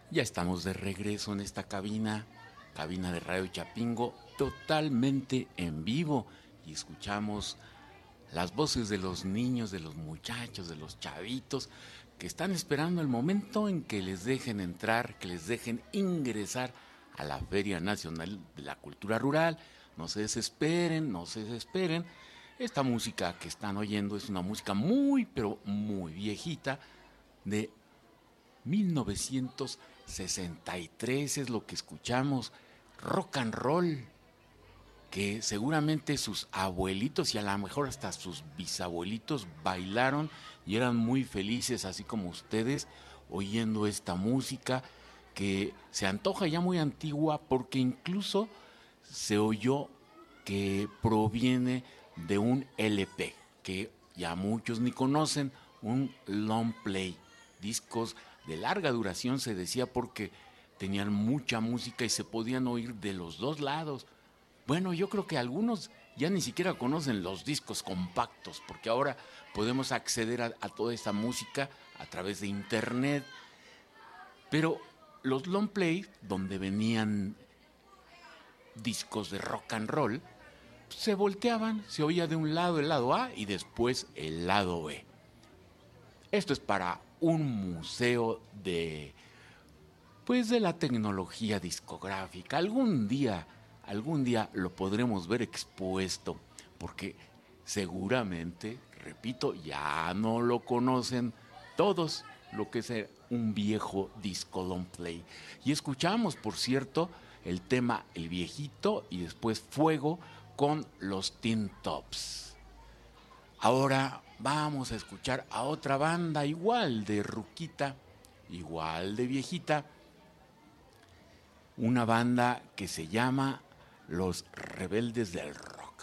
Ya estamos de regreso en esta cabina de Radio Chapingo, totalmente en vivo. Y escuchamos las voces de los niños, de los muchachos, de los chavitos, que están esperando el momento en que les dejen entrar, que les dejen ingresar a la Feria Nacional de la Cultura Rural. No se desesperen, no se desesperen. Esta música que están oyendo es una música muy, pero muy viejita, de 1963 es lo que escuchamos, rock and roll, que seguramente sus abuelitos y a lo mejor hasta sus bisabuelitos bailaron y eran muy felices, así como ustedes, oyendo esta música que se antoja ya muy antigua porque incluso se oyó que proviene de un LP, que ya muchos ni conocen, un long play, discos de larga duración se decía porque tenían mucha música y se podían oír de los dos lados. Bueno, yo creo que algunos ya ni siquiera conocen los discos compactos, porque ahora podemos acceder a toda esta música a través de internet. Pero los long play, donde venían discos de rock and roll, se volteaban, se oía de un lado el lado A y después el lado B. Esto es para un museo de, pues, de la tecnología discográfica. Algún día lo podremos ver expuesto, porque seguramente, repito, ya no lo conocen todos lo que es un viejo disco long play. Y escuchamos, por cierto, el tema El Viejito y después Fuego con los Tin Tops. Ahora vamos a escuchar a otra banda igual de ruquita, igual de viejita, una banda que se llama Los Rebeldes del Rock.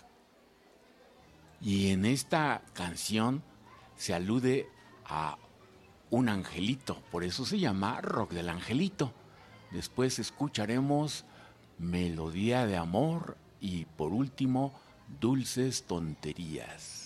Y en esta canción se alude a un angelito, por eso se llama Rock del Angelito. Después escucharemos Melodía de Amor y por último Dulces Tonterías.